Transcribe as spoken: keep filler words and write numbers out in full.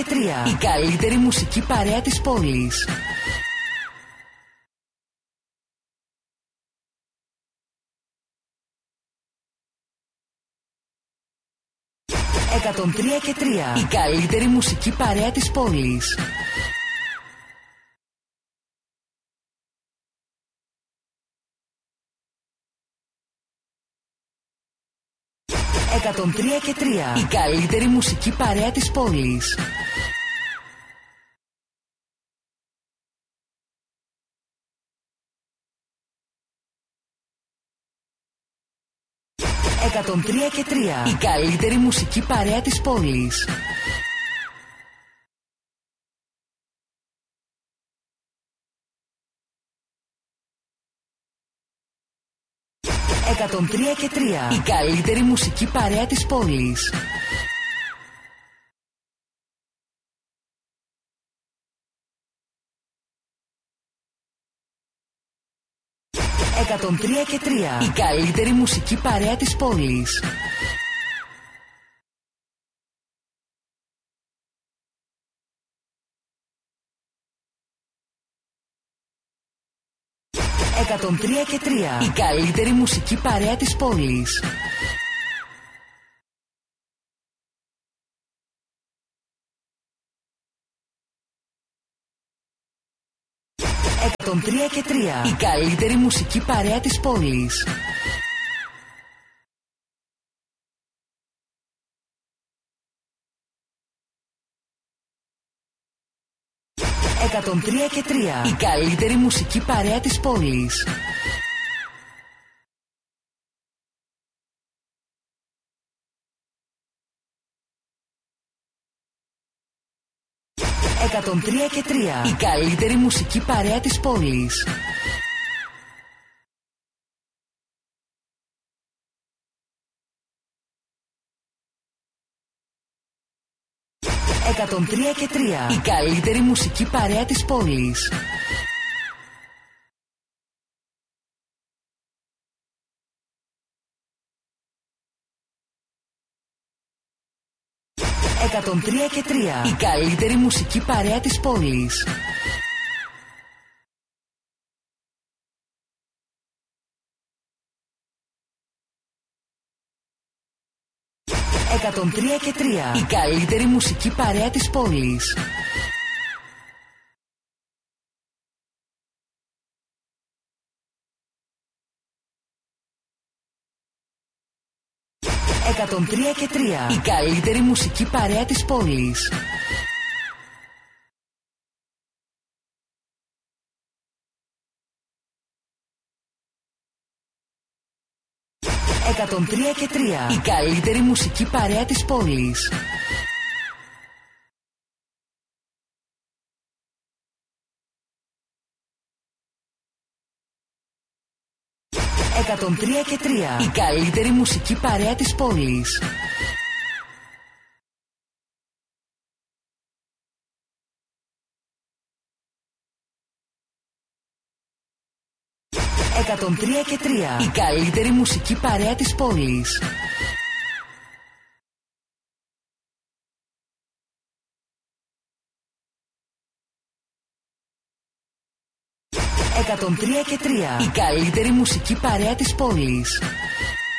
τρία. Η καλύτερη μουσική παρέα της πόλης. εκατόν τρία και τρία. Η καλύτερη μουσική παρέα της πόλης. εκατόν τρία και τρία. Η καλύτερη μουσική παρέα της πόλης. εκατόν τρία και τρία. Η καλύτερη μουσική παρέα της πόλης. εκατόν τρία και τρία. Η καλύτερη μουσική παρέα της πόλης. εκατόν τρία και τρία. Η καλύτερη μουσική παρέα της πόλης. εκατόν τρία και τρία. Η καλύτερη μουσική παρέα της πόλης. εκατόν τρία και τρία. Η καλύτερη μουσική παρέα της πόλης. εκατόν τρία και τρία. Η καλύτερη μουσική παρέα της πόλης. εκατόν τρία και τρία. Η καλύτερη μουσική παρέα της πόλης. εκατόν τρία και τρία. Η καλύτερη μουσική παρέα της πόλης. εκατόν τρία και τρία. Η καλύτερη μουσική παρέα της πόλης. εκατόν τρία και τρία. Η καλύτερη μουσική παρέα της πόλης. εκατόν τρία και τρία. Η καλύτερη μουσική παρέα της πόλης. εκατόν τρία και τρία. Η καλύτερη μουσική παρέα της πόλης. εκατόν τρία και τρία. Η καλύτερη μουσική παρέα της πόλης. εκατόν τρία και τρία. Η καλύτερη μουσική παρέα της πόλης. εκατόν τρία και τρία. Η καλύτερη μουσική παρέα της πόλης.